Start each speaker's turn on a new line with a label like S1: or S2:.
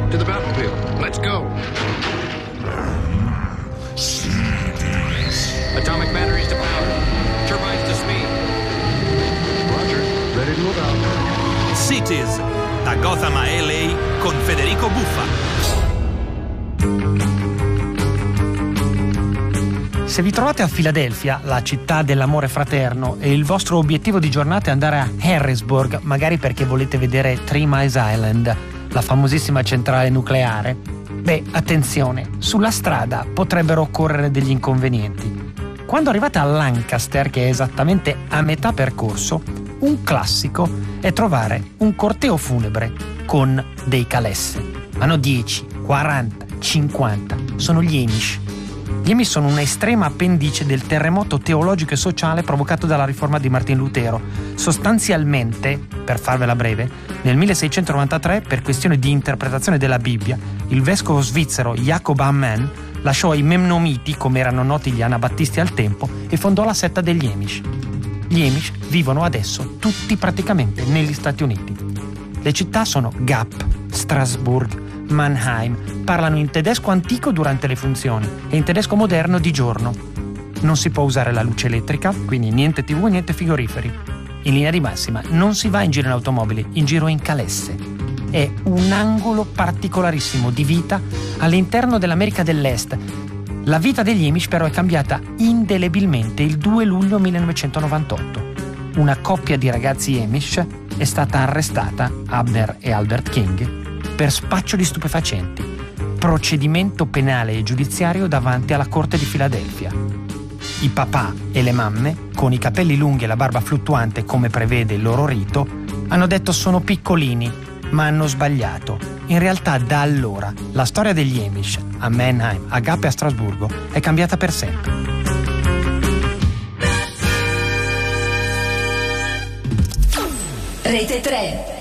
S1: To the battlefield. Let's go. Atomic batteries to power. Turbines to speed. Roger. Ready to move out.
S2: Cities, da Gotham a LA con Federico Buffa.
S3: Se vi trovate a Filadelfia, la città dell'amore fraterno, e il vostro obiettivo di giornata è andare a Harrisburg, magari perché volete vedere 3 Miles Island, la famosissima centrale nucleare, beh, attenzione, sulla strada potrebbero occorrere degli inconvenienti. Quando arrivate a Lancaster, che è esattamente a metà percorso, un classico è trovare un corteo funebre con dei calesse. Hanno 10, 40, 50, sono gli Amish. Gli Amish sono una estrema appendice del terremoto teologico e sociale provocato dalla riforma di Martin Lutero. Sostanzialmente, per farvela breve, nel 1693, per questione di interpretazione della Bibbia, il vescovo svizzero Jacob Ammann lasciò i Memnomiti, come erano noti gli anabattisti al tempo, e fondò la setta degli Amish. Gli Amish vivono adesso tutti praticamente negli Stati Uniti. Le città sono Gap, Strasburg, Mannheim, parlano in tedesco antico durante le funzioni e in tedesco moderno di giorno. Non si può usare la luce elettrica, quindi niente TV, niente frigoriferi. In linea di massima non si va in giro in automobili, in giro in calesse. È un angolo particolarissimo di vita all'interno dell'America dell'Est. La vita degli Amish però è cambiata indelebilmente il 2 luglio 1998. Una coppia di ragazzi Amish è stata arrestata, Abner e Albert King, per spaccio di stupefacenti. Procedimento penale e giudiziario davanti alla Corte di Filadelfia. I papà e le mamme, con i capelli lunghi e la barba fluttuante come prevede il loro rito, hanno detto sono piccolini, ma hanno sbagliato. In realtà da allora la storia degli Amish a Mannheim, a Gap e a Strasburgo è cambiata per sempre.
S4: Rete 3